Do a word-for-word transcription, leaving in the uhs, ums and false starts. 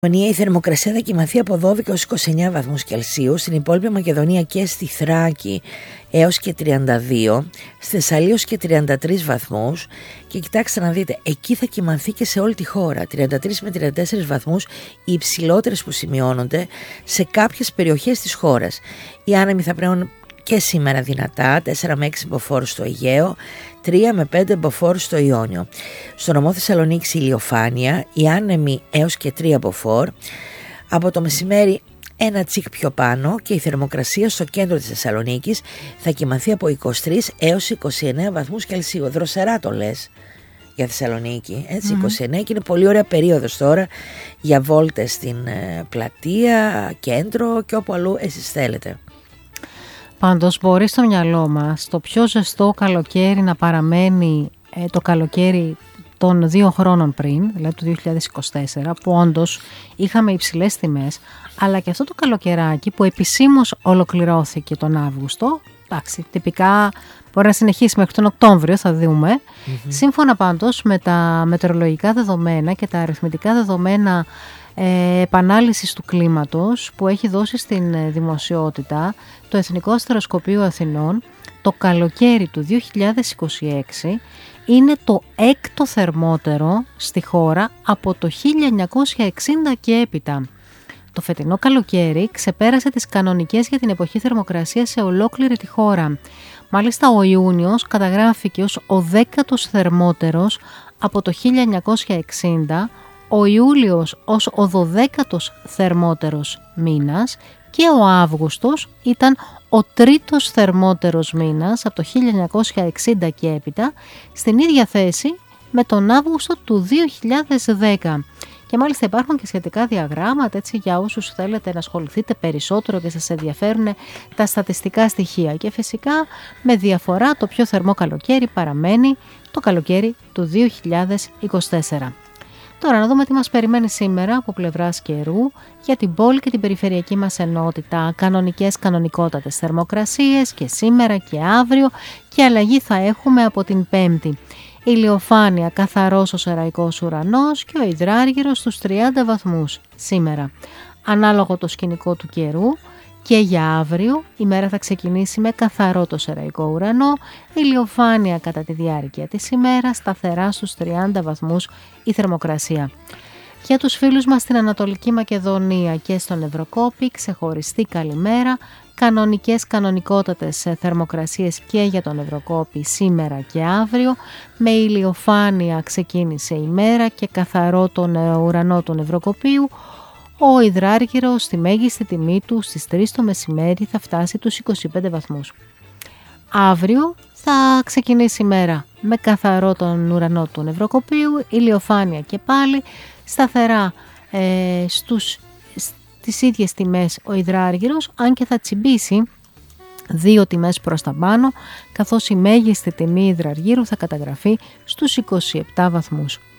Η θερμοκρασία θα κοιμαθεί από δώδεκα έως είκοσι εννέα βαθμούς Κελσίου, στην υπόλοιπη Μακεδονία και στη Θράκη έως και τριάντα δύο, στη Θεσσαλία έως και τριάντα τρεις βαθμούς, και κοιτάξτε να δείτε, εκεί θα κοιμαθεί και σε όλη τη χώρα, τριάντα τρεις με τριάντα τέσσερις βαθμούς, οι υψηλότερες που σημειώνονται σε κάποιες περιοχές της χώρας. Οι άνεμοι θα πρέπει και σήμερα δυνατά, τέσσερα με έξι μποφόρ στο Αιγαίο, τρία με πέντε μποφόρ στο Ιόνιο. Στο νομό Θεσσαλονίκης ηλιοφάνεια, οι άνεμοι έως και τρία μποφόρ. Από το μεσημέρι ένα τσικ πιο πάνω, και η θερμοκρασία στο κέντρο της Θεσσαλονίκης θα κοιμαθεί από είκοσι τρεις έως είκοσι εννέα βαθμούς Κελσίου. Δροσερά το λες για Θεσσαλονίκη, έτσι, mm-hmm. είκοσι εννέα, και είναι πολύ ωραία περίοδος τώρα για βόλτες στην ε, πλατεία, κέντρο και όπου αλλού εσείς θέλετε. Πάντως μπορεί στο μυαλό μας το πιο ζεστό καλοκαίρι να παραμένει ε, το καλοκαίρι των δύο χρόνων πριν, δηλαδή του δύο χιλιάδες είκοσι τέσσερα, που όντως είχαμε υψηλές τιμές, αλλά και αυτό το καλοκαιράκι που επισήμως ολοκληρώθηκε τον Αύγουστο. Εντάξει, τυπικά μπορεί να συνεχίσει μέχρι τον Οκτώβριο, θα δούμε. Mm-hmm. Σύμφωνα πάντως με τα μετεωρολογικά δεδομένα και τα αριθμητικά δεδομένα ε, επανάλυσης του κλίματος που έχει δώσει στην δημοσιότητα το Εθνικό Αστεροσκοπείο Αθηνών, το καλοκαίρι του δύο χιλιάδες είκοσι έξι είναι το έκτο θερμότερο στη χώρα από το χίλια εννιακόσια εξήντα και έπειτα. Το φετινό καλοκαίρι ξεπέρασε τις κανονικές για την εποχή θερμοκρασίας σε ολόκληρη τη χώρα. Μάλιστα ο Ιούνιος καταγράφηκε ως ο δέκατος θερμότερος από το χίλια εννιακόσια εξήντα, ο Ιούλιος ως ο δωδέκατος θερμότερος μήνας και ο Αύγουστος ήταν ο τρίτος θερμότερος μήνας από το χίλια εννιακόσια εξήντα και έπειτα, στην ίδια θέση με τον Αύγουστο του δύο χιλιάδες δέκα. Και μάλιστα υπάρχουν και σχετικά διαγράμματα, έτσι, για όσους θέλετε να ασχοληθείτε περισσότερο και σας ενδιαφέρουν τα στατιστικά στοιχεία. Και φυσικά με διαφορά το πιο θερμό καλοκαίρι παραμένει το καλοκαίρι του δύο χιλιάδες είκοσι τέσσερα. Τώρα να δούμε τι μας περιμένει σήμερα από πλευράς καιρού για την πόλη και την περιφερειακή μας ενότητα. Κανονικές, κανονικότατες θερμοκρασίες και σήμερα και αύριο, και αλλαγή θα έχουμε από την Πέμπτη. Ηλιοφάνεια, καθαρός ο σεραϊκός ουρανός και ο υδράργυρος στους τριάντα βαθμούς σήμερα. Ανάλογο το σκηνικό του καιρού, και για αύριο η μέρα θα ξεκινήσει με καθαρό το σεραϊκό ουρανό, ηλιοφάνεια κατά τη διάρκεια της ημέρας, σταθερά στους τριάντα βαθμούς η θερμοκρασία. Για τους φίλους μας στην Ανατολική Μακεδονία και στον Ευρωκόπη, ξεχωριστή καλημέρα, κανονικές κανονικότατες θερμοκρασίες και για τον Ευρωκόπη σήμερα και αύριο, με ηλιοφάνεια ξεκίνησε η μέρα και καθαρό τον ουρανό του Ευρωκοπίου. Ο υδράργυρος στη μέγιστη τιμή του στις τρεις το μεσημέρι θα φτάσει τους είκοσι πέντε βαθμούς. Αύριο θα ξεκινήσει η μέρα με καθαρό τον ουρανό του Ευρωκοπίου, ηλιοφάνεια και πάλι, σταθερά ε, στους, στις ίδιες τιμές ο υδράργυρος, αν και θα τσιμπήσει δύο τιμές προς τα πάνω, καθώς η μέγιστη τιμή υδραργύρου θα καταγραφεί στους είκοσι επτά βαθμούς.